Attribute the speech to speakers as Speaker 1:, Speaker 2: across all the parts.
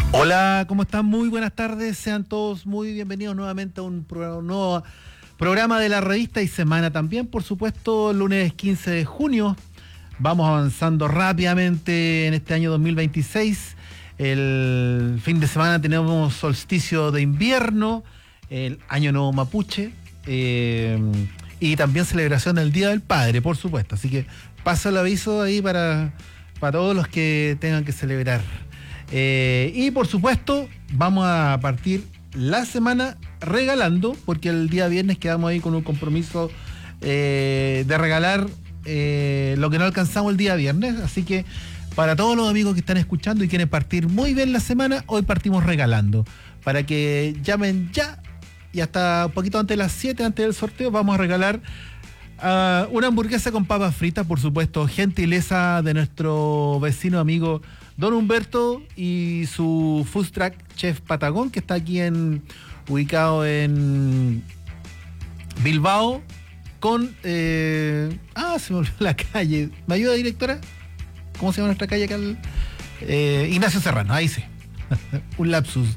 Speaker 1: Hola, ¿cómo están? Muy buenas tardes, sean todos muy bienvenidos nuevamente a un nuevo programa de la revista y semana también, por supuesto, lunes 15 de junio. Vamos avanzando rápidamente en este año 2026. El fin de semana tenemos solsticio de invierno, el Año Nuevo Mapuche y también celebración del Día del Padre, por supuesto. Así que paso el aviso ahí para todos los que tengan que celebrar. Y por supuesto vamos a partir la semana regalando, porque el día viernes quedamos ahí con un compromiso de regalar lo que no alcanzamos el día viernes. Así que para todos los amigos que están escuchando y quieren partir muy bien la semana, hoy partimos regalando. Para que llamen ya y hasta un poquito antes de las 7, antes del sorteo, vamos a regalar una hamburguesa con papas fritas, por supuesto, gentileza de nuestro vecino amigo Don Humberto y su food truck Chef Patagón, que está aquí ubicado en Bilbao, con se me olvidó la calle. ¿Me ayuda, directora? ¿Cómo se llama nuestra calle acá? Ignacio Serrano, ahí sí. Un lapsus.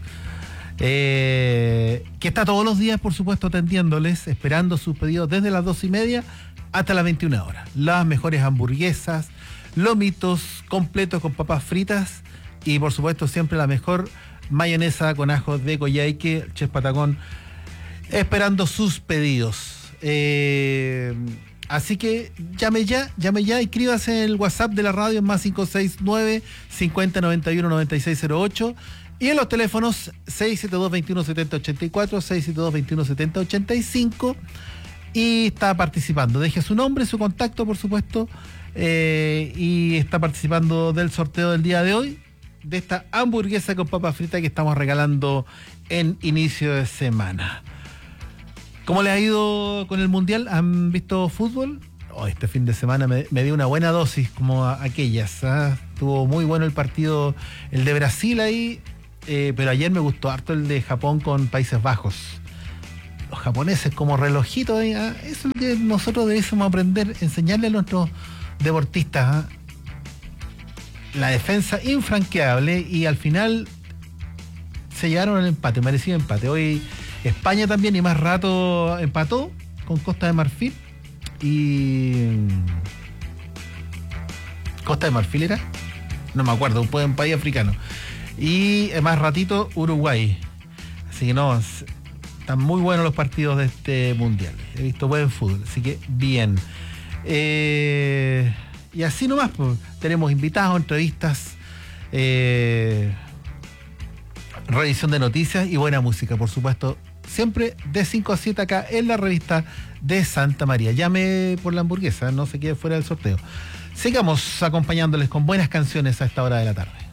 Speaker 1: Que está todos los días, por supuesto, atendiéndoles, esperando sus pedidos desde las 2:30 hasta las 21 horas. Las mejores hamburguesas, lomitos completos con papas fritas y, por supuesto, siempre la mejor mayonesa con ajos de Coyhaique. Chef Patagón esperando sus pedidos. Así que llame ya, inscríbase en el WhatsApp de la radio en más 569 50 91 9608 y en los teléfonos 672 21 70 84, 672 21 70 85, y está participando. Deje su nombre, su contacto, por supuesto, y está participando del sorteo del día de hoy, de esta hamburguesa con papas fritas que estamos regalando en inicio de semana. ¿Cómo les ha ido con el Mundial? ¿Han visto fútbol? Este fin de semana me dio una buena dosis, como aquellas. Estuvo muy bueno el partido, el de Brasil ahí, pero ayer me gustó harto el de Japón con Países Bajos. Los japoneses como relojitos, eso es lo que nosotros debemos aprender, enseñarle a nuestros deportistas. La defensa infranqueable, y al final se llevaron el empate, merecido empate. Hoy España también, y más rato empató con Costa de Marfil. Y Costa de Marfil era, no me acuerdo, un país africano. Y más ratito Uruguay. Así que no, están muy buenos los partidos de este mundial. He visto buen fútbol, así que bien. Y así nomás, pues, tenemos invitados, entrevistas, revisión de noticias y buena música, por supuesto. Siempre de 5 a 7 acá en la revista de Santa María. Llame por la hamburguesa, no se quede fuera del sorteo. Sigamos acompañándoles con buenas canciones a esta hora de la tarde.